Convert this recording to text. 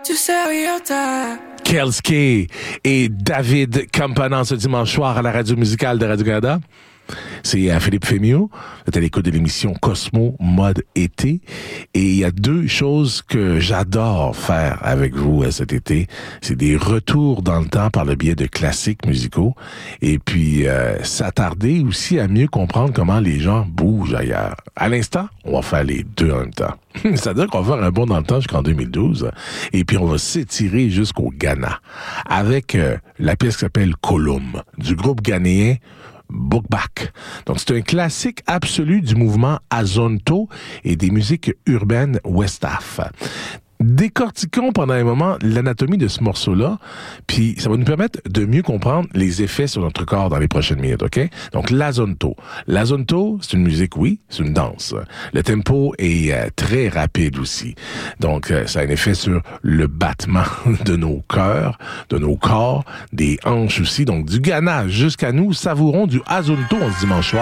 Tu sais, Riota. Kelske et David Campanan ce dimanche soir à la radio musicale de Radio-Canada. C'est Philippe Fémiot. Vous êtes à l'écoute de l'émission Cosmo Mode Été. Et il y a deux choses que j'adore faire avec vous cet été. C'est des retours dans le temps par le biais de classiques musicaux. Et puis, s'attarder aussi à mieux comprendre comment les gens bougent ailleurs. À l'instant, on va faire les deux en même temps. C'est-à-dire qu'on va faire un bond dans le temps jusqu'en 2012. Et puis, on va s'étirer jusqu'au Ghana. Avec la pièce qui s'appelle Kolum, du groupe ghanéen Boukbak. Donc, c'est un classique absolu du mouvement Azonto et des musiques urbaines Westaf. Décortiquons pendant un moment l'anatomie de ce morceau-là, puis ça va nous permettre de mieux comprendre les effets sur notre corps dans les prochaines minutes, OK? Donc, l'Azonto. L'Azonto, c'est une musique, oui, c'est une danse. Le tempo est très rapide aussi. Donc, ça a un effet sur le battement de nos cœurs, de nos corps, des hanches aussi. Donc, du Ghana jusqu'à nous, savourons du Azonto en ce dimanche soir.